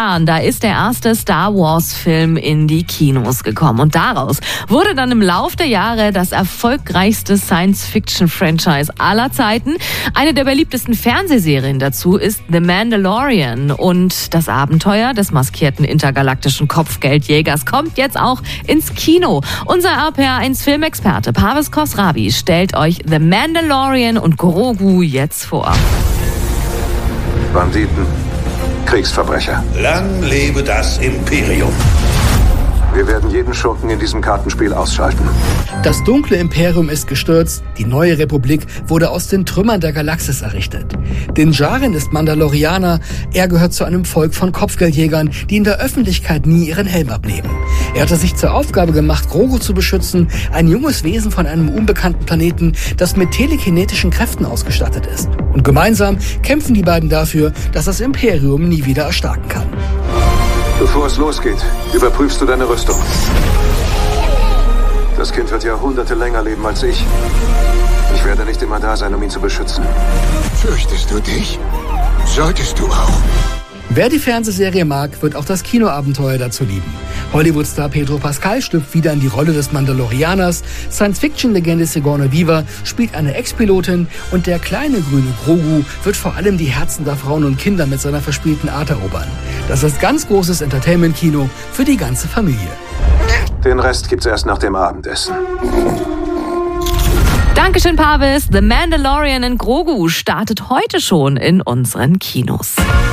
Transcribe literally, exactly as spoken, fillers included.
Da ist der erste Star Wars-Film in die Kinos gekommen. Und daraus wurde dann im Lauf der Jahre das erfolgreichste Science-Fiction-Franchise aller Zeiten. Eine der beliebtesten Fernsehserien dazu ist The Mandalorian. Und das Abenteuer des maskierten intergalaktischen Kopfgeldjägers kommt jetzt auch ins Kino. Unser R P R eins Filmexperte Parviz Khosravi stellt euch The Mandalorian und Grogu jetzt vor. Banditen, Kriegsverbrecher. Lang lebe das Imperium. Wir werden jeden Schurken in diesem Kartenspiel ausschalten. Das dunkle Imperium ist gestürzt, die neue Republik wurde aus den Trümmern der Galaxis errichtet. Din Djarin ist Mandalorianer, er gehört zu einem Volk von Kopfgeldjägern, die in der Öffentlichkeit nie ihren Helm abnehmen. Er hatte sich zur Aufgabe gemacht, Grogu zu beschützen, ein junges Wesen von einem unbekannten Planeten, das mit telekinetischen Kräften ausgestattet ist. Und gemeinsam kämpfen die beiden dafür, dass das Imperium nie wieder erstarken kann. Bevor es losgeht, überprüfst du deine Rüstung. Das Kind wird Jahrhunderte länger leben als ich. Ich werde nicht immer da sein, um ihn zu beschützen. Fürchtest du dich? Solltest du auch. Wer die Fernsehserie mag, wird auch das Kinoabenteuer dazu lieben. Hollywood-Star Pedro Pascal schlüpft wieder in die Rolle des Mandalorianers, Science-Fiction-Legende Sigourney Weaver spielt eine Ex-Pilotin und der kleine grüne Grogu wird vor allem die Herzen der Frauen und Kinder mit seiner verspielten Art erobern. Das ist ganz großes Entertainment-Kino für die ganze Familie. Den Rest gibt's erst nach dem Abendessen. Dankeschön, Parviz. The Mandalorian und Grogu startet heute schon in unseren Kinos.